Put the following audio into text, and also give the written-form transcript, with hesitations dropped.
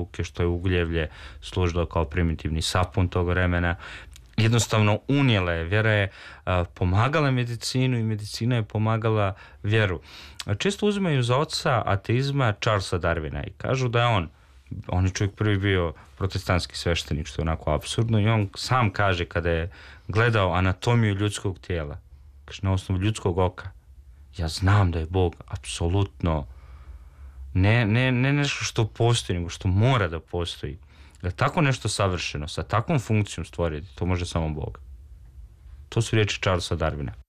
ruke, što je ugljevlje služilo kao primitivni sapun tog vremena. Jednostavno unijela je, vjera je pomagala medicinu i medicina je pomagala vjeru. Često uzimaju za oca ateizma Charlesa Darwina i kažu da je on je čovjek prvi bio protestantski sveštenik, što je onako apsurdno, i on sam kaže kada je gledao anatomiju ljudskog tijela, kaže, na osnovu ljudskog oka, ja znam da je Bog apsolutno ne nešto što postoji, nego što mora da postoji. Da tako nešto savršeno, sa takvom funkcijom stvoriti, to može samo Bog. To su riječi Charlesa Darwina.